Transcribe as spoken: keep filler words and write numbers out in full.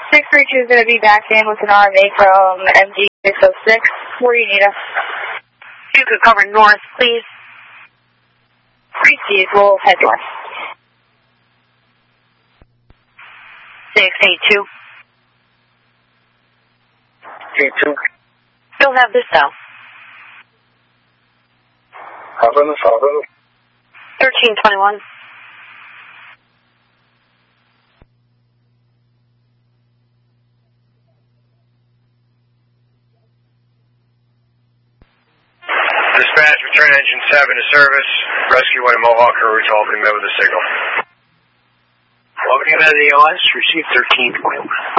six three two is going to be back in with an R M A from M G six oh six. Where do you need us? You could cover north, please. Receive, we'll head north. six eight two. eight two. You'll have this south. Hop on the south. thirteen twenty-one. Dispatch, return engine seven to service. Rescue one at Mohawk Rouge, all been met with a signal. Welcome to the A L S, receive thirteen twenty-one.